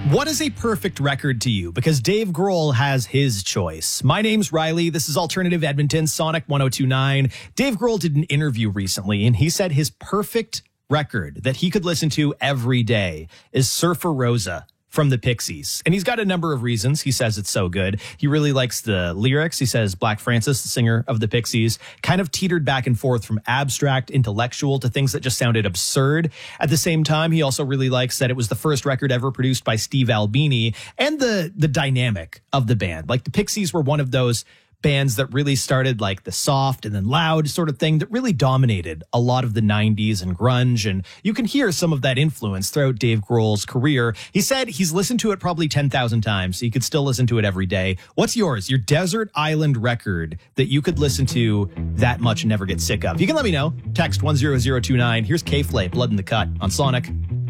What is a perfect record to you? Because Dave Grohl has his choice. My name's Riley. This is Alternative Edmonton, Sonic 102.9. Dave Grohl did an interview recently, and he said his perfect record that he could listen to every day is Surfer Rosa from the Pixies. And he's got a number of reasons. He says it's so good. He really likes the lyrics. He says Black Francis, the singer of the Pixies, kind of teetered back and forth from abstract, intellectual to things that just sounded absurd. At the same time, he also really likes that it was the first record ever produced by Steve Albini and the dynamic of the band. Like the Pixies were one of those bands that really started like the soft and then loud sort of thing that really dominated a lot of the 90s and grunge. And you can hear some of that influence throughout Dave Grohl's career. He said he's listened to it probably 10,000 times. So he could still listen to it every day. What's yours? Your desert island record that you could listen to that much and never get sick of? You can let me know. Text 10029. Here's K-Flay, Blood in the Cut on Sonic.